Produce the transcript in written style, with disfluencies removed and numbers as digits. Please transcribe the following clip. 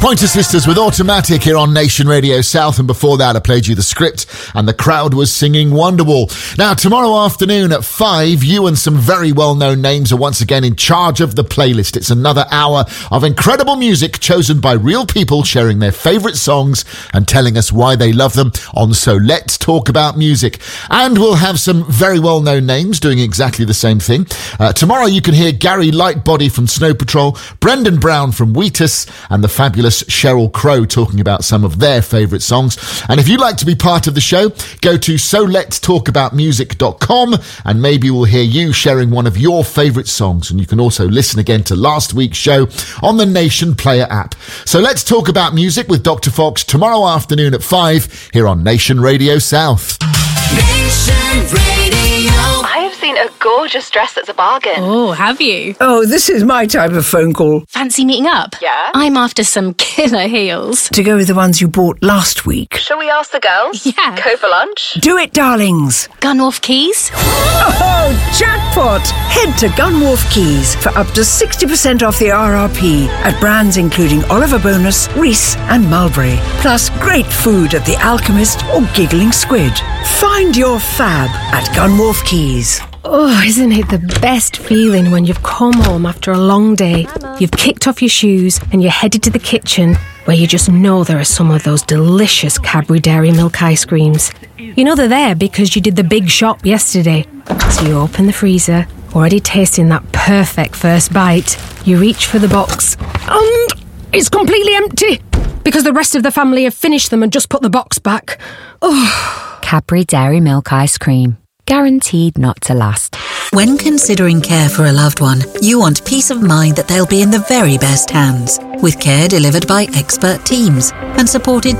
Pointer Sisters with Automatic here on Nation Radio South, and before that I played you the script and the crowd was singing Wonderwall. Now tomorrow afternoon at 5, you and some very well-known names are once again in charge of the playlist. It's another hour of incredible music chosen by real people sharing their favourite songs and telling us why they love them on So Let's Talk About Music. And we'll have some very well-known names doing exactly the same thing. Tomorrow you can hear Gary Lightbody from Snow Patrol, Brendan Brown from Wheatus, and the fabulous Sheryl Crow talking about some of their favourite songs. And if you'd like to be part of the show, go to soletstalkaboutmusic.com and maybe we'll hear you sharing one of your favourite songs. And you can also listen again to last week's show on the Nation Player app. So let's talk about music with Dr. Fox tomorrow afternoon at 5 here on Nation Radio South. Nation Radio. I have seen a gorgeous dress that's a bargain. Oh, have you? Oh, this is my type of phone call. Fancy meeting up? Yeah. I'm after some killer heels. To go with the ones you bought last week. Shall we ask the girls? Yeah. Go for lunch? Do it, darlings. Gunwharf Keys? Oh, jackpot! Head to Gunwharf Keys for up to 60% off the RRP at brands including Oliver Bonus, Reese and Mulberry. Plus great food at The Alchemist or Giggling Squid. Find your fab at Gunwharf Keys. Oh, isn't it the best feeling when you've come home after a long day, you've kicked off your shoes and you're headed to the kitchen where you just know there are some of those delicious Cadbury Dairy Milk ice creams. You know they're there because you did the big shop yesterday. So you open the freezer, already tasting that perfect first bite. You reach for the box and it's completely empty because the rest of the family have finished them and just put the box back. Oh. Cadbury Dairy Milk Ice Cream. Guaranteed not to last. When considering care for a loved one, you want peace of mind that they'll be in the very best hands, with care delivered by expert teams and supported